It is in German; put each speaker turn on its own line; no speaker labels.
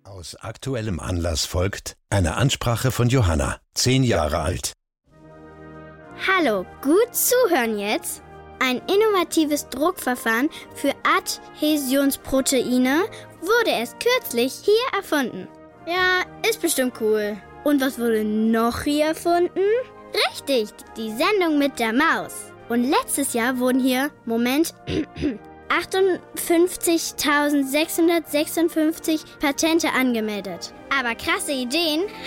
Aus aktuellem Anlass folgt eine Ansprache von Johanna, 10 Jahre alt.
Hallo, gut zuhören jetzt. Ein innovatives Druckverfahren für Adhäsionsproteine wurde erst kürzlich hier erfunden. Ja, ist bestimmt cool. Und was wurde noch hier erfunden? Richtig, die Sendung mit der Maus. Und letztes Jahr wurden hier, 58.656 Patente angemeldet. Aber krasse Ideen